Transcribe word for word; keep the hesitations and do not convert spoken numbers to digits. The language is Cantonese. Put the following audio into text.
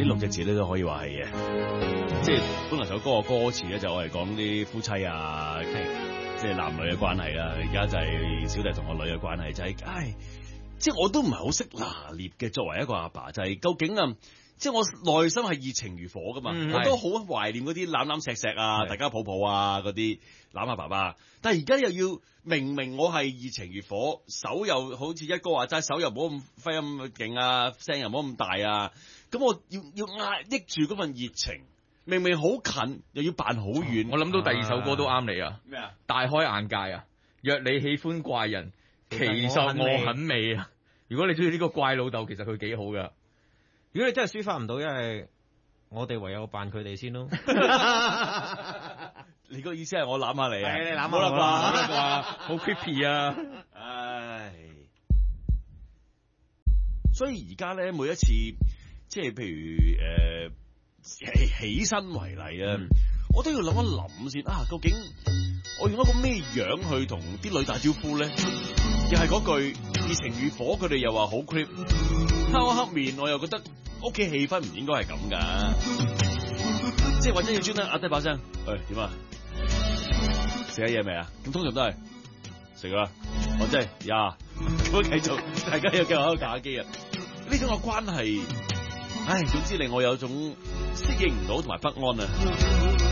呢六隻字咧都可以話係嘅，即係本來首歌嘅歌詞咧就我嚟講啲夫妻啊，即係男女嘅關係啦。而家就係小弟同個女嘅關係，就係、是、唉，即係我都唔係好識拿捏嘅。作為一個阿爸，爸，就係、是、究竟啊，即係我內心係熱情如火噶嘛，嗯、我都好懷念嗰啲攬攬錫錫啊，大家抱抱啊嗰啲攬下爸爸。但係而家又要明明我係熱情如火，手又好似一哥話齋，手又唔好咁揮咁勁啊，聲又唔好咁大啊。咁我要要壓抑住嗰份熱情，明明好近，又要扮好遠。 我諗到第二首歌都啱你啊！ 咩啊？ 大開眼界啊！若你喜歡怪人，其實我很美啊！如果你中意呢個怪老豆，其實佢幾好噶。 如果你真係抒發唔到，因為我哋唯有扮佢哋先咯。 你個意思係我攬下你啊？ 係你攬下冇啦啩？ 冇啦啩？好 creepy 啊！ 唉，所以而家咧，每一次即係譬如誒、呃、起起身為例啊，嗯、我都要諗一諗先啊，究竟我用一個咩樣去同啲女打招呼咧？又係嗰句熱情如火，佢哋又話好 creep， 黑我黑面，我又覺得屋企氣氛唔應該係咁噶，即係或者要專登壓低把聲，喂點啊？食咗嘢未啊？咁通常都係食啦，我真係呀，我繼續，大家又繼續喺度打機啊！呢種嘅關係，唉，總之令我有種適應唔到同埋不安啊！